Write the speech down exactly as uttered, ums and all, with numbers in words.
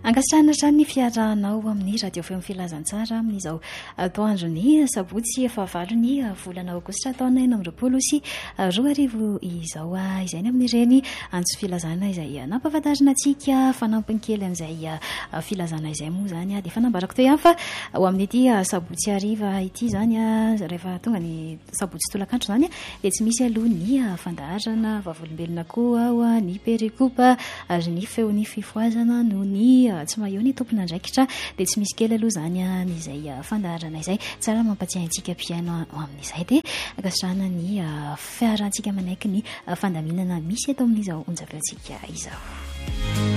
Ankasitrahana trany ny fiaranao amin'ny radio feo filazantsara amin'izao toandro ny sabotsy efa valo ny volana aogositra taona enina amby roapolo sy roa arivo izao izay ny amin'ireny antso filazana izay nampahafantarina antsika fanampiny kely an'izay filazana izay moa zany dia fanambarako teo ihany fa ao amin'ity sabotsy ariva ity zany rehefa tonga ny sabotsy tolakandro zany dia tsy misy aloha ny fandaharana vavolombelona koa ao ny perikopa ary ny feon'ny fifoazana no ny tsy maheo ny tompona andraikitra dia tsy misy kely aloha zany n'izay fandaharana izay tsara mampatsiahy antsika piaino amin'izay dia akasitrahana ny fiarantsika manaiky ny fandaminana misy eto amin'izao onjaveo antsika izao.